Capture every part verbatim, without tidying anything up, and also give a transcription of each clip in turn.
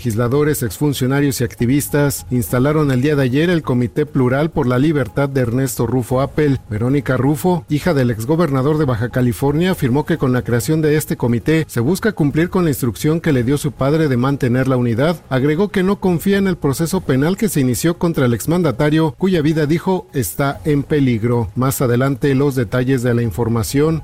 Legisladores, exfuncionarios y activistas instalaron el día de ayer el Comité Plural por la Libertad de Ernesto Rufo Appel. Verónica Rufo, hija del exgobernador de Baja California, afirmó que con la creación de este comité se busca cumplir con la instrucción que le dio su padre de mantener la unidad. Agregó que no confía en el proceso penal que se inició contra el exmandatario, cuya vida, dijo, está en peligro. Más adelante los detalles de la información.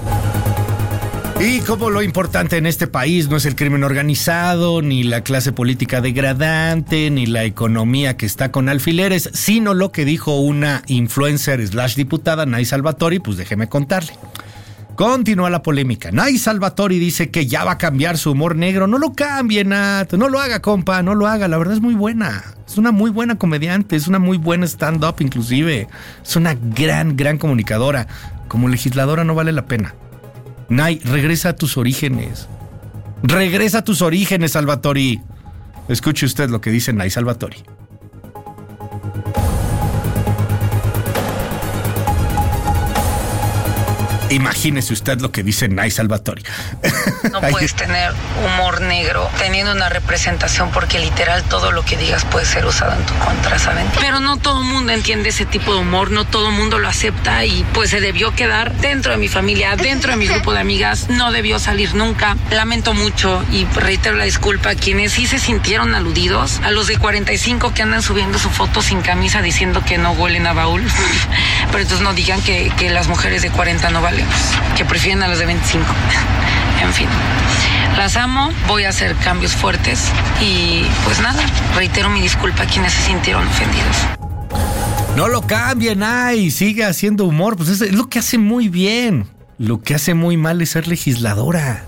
Y como lo importante en este país no es el crimen organizado, ni la clase política degradante, ni la economía que está con alfileres, sino lo que dijo una influencer slash diputada, Nay Salvatori, pues déjeme contarle. Continúa la polémica. Nay Salvatori dice que ya va a cambiar su humor negro. No lo cambie, Nat. No lo haga, compa. No lo haga. La verdad es muy buena. Es una muy buena comediante. Es una muy buena stand-up, inclusive. Es una gran, gran comunicadora. Como legisladora no vale la pena. Nay, regresa a tus orígenes. Regresa a tus orígenes, Salvatori. Escuche usted lo que dice Nay Salvatori. Imagínese usted lo que dice Nay Salvatori. No puedes tener humor negro teniendo una representación porque literal todo lo que digas puede ser usado en tu contra, ¿saben? Pero no todo el mundo entiende ese tipo de humor, no todo el mundo lo acepta y pues se debió quedar dentro de mi familia, dentro de mi grupo de amigas, no debió salir nunca. Lamento mucho y reitero la disculpa a quienes sí se sintieron aludidos, a los de cuarenta y cinco que andan subiendo su foto sin camisa diciendo que no huelen a baúl. Pero entonces no digan que, que las mujeres de cuarenta no valen, que prefieren a los de veinticinco. En fin, las amo, voy a hacer cambios fuertes y pues nada, reitero mi disculpa a quienes se sintieron ofendidos. No lo cambien, ay, sigue haciendo humor, pues es, es lo que hace muy bien. Lo que hace muy mal es ser legisladora.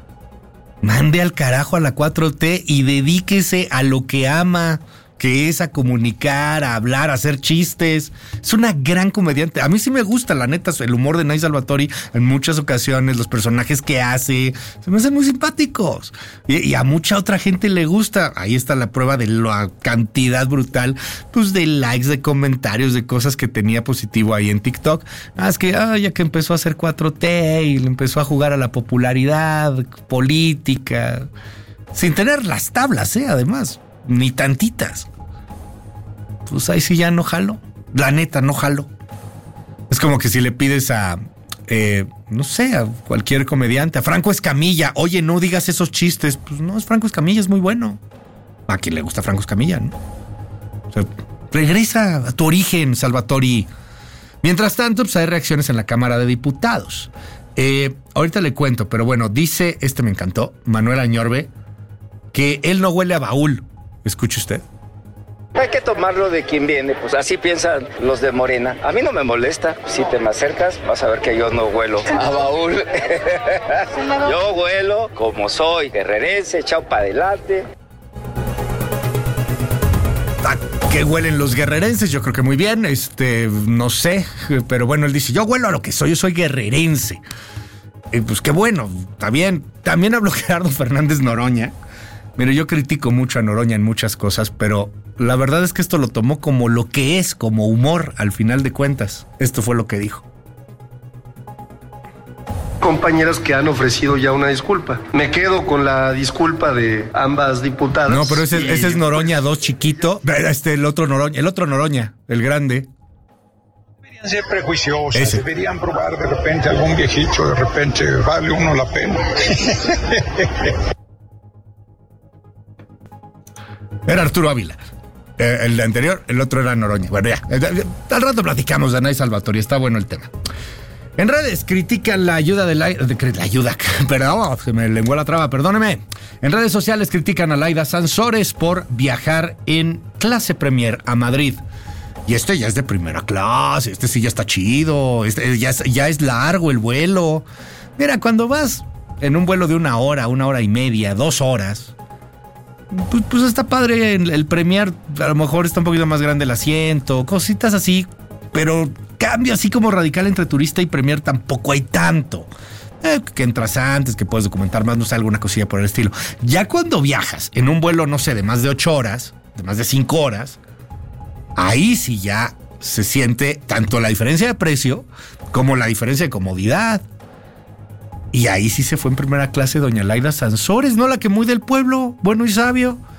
Mande al carajo a la cuatro T y dedíquese a lo que ama, que es a comunicar, a hablar, a hacer chistes. Es una gran comediante. A mí sí me gusta, la neta, el humor de Nay Salvatori en muchas ocasiones, los personajes que hace, se me hacen muy simpáticos. Y, y a mucha otra gente le gusta. Ahí está la prueba de la cantidad brutal, pues, de likes, de comentarios, de cosas que tenía positivo ahí en TikTok. Ah, es que, ah, ya que empezó a hacer cuatro T y le empezó a jugar a la popularidad política, sin tener las tablas, ¿eh? Además, ni tantitas. Pues ahí sí ya no jalo. La neta, no jalo. Es como que si le pides a, eh, no sé, a cualquier comediante, a Franco Escamilla, oye, no digas esos chistes. Pues no, es Franco Escamilla, es muy bueno. A quien le gusta Franco Escamilla, ¿no? O sea, regresa a tu origen, Salvatori. Mientras tanto, pues hay reacciones en la Cámara de Diputados. Eh, ahorita le cuento, pero bueno, dice, este me encantó, Manuel Añorbe, que él no huele a baúl. Escuche usted. Hay que tomarlo de quien viene, pues así piensan los de Morena. A mí no me molesta. Si te me acercas, vas a ver que yo no huelo a baúl. Yo huelo como soy, guerrerense, echado para adelante. ¿A qué huelen los guerrerenses? Yo creo que muy bien, este, no sé, pero bueno, él dice, yo huelo a lo que soy, yo soy guerrerense. Eh, pues qué bueno, está bien. También habló Gerardo Fernández Noroña. Mire, yo critico mucho a Noroña en muchas cosas, pero la verdad es que esto lo tomó como lo que es, como humor, al final de cuentas. Esto fue lo que dijo. Compañeros que han ofrecido ya una disculpa. Me quedo con la disculpa de ambas diputadas. No, pero ese, y... ese es Noroña dos chiquito. Este, el otro Noroña, el otro Noroña, el grande. Deberían ser prejuiciosos, ese. Deberían probar de repente algún viejito, de repente vale uno la pena. Era Arturo Ávila. Eh, el de anterior, el otro era Noroña. Bueno, ya. Eh, al rato platicamos de Nay Salvatori. Está bueno el tema. En redes critican la ayuda de la... De, la ayuda... Perdón, se me lenguó la traba, perdóneme. En redes sociales critican a Laida Sansores por viajar en clase Premier a Madrid. Y este ya es de primera clase. Este sí ya está chido. Este ya es, ya es largo el vuelo. Mira, cuando vas en un vuelo de una hora, una hora y media, dos horas... Pues, pues está padre el, el Premier, a lo mejor está un poquito más grande el asiento, cositas así, pero cambio así como radical entre turista y Premier tampoco hay tanto. Eh, que entras antes, que puedes documentar más, no sé, alguna cosilla por el estilo. Ya cuando viajas en un vuelo, no sé, de más de ocho horas, de más de cinco horas, ahí sí ya se siente tanto la diferencia de precio como la diferencia de comodidad. Y ahí sí se fue en primera clase doña Laida Sansores, ¿no? La que muy del pueblo, bueno y sabio.